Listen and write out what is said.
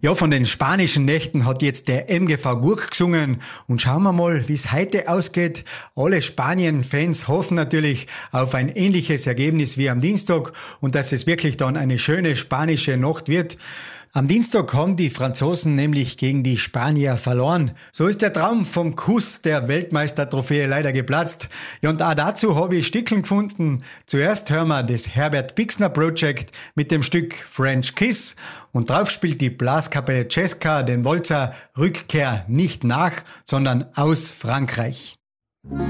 Ja, von den spanischen Nächten hat jetzt der MGV Gurk gesungen und schauen wir mal, wie es heute ausgeht. Alle Spanien-Fans hoffen natürlich auf ein ähnliches Ergebnis wie am Dienstag und dass es wirklich dann eine schöne spanische Nacht wird. Am Dienstag haben die Franzosen nämlich gegen die Spanier verloren. So ist der Traum vom Kuss der Weltmeistertrophäe leider geplatzt. Ja, und auch dazu habe ich Stickeln gefunden. Zuerst hören wir das Herbert Pixner Project mit dem Stück French Kiss und drauf spielt die Blaskapelle Cesca den Walzer Rückkehr nicht nach, sondern aus Frankreich.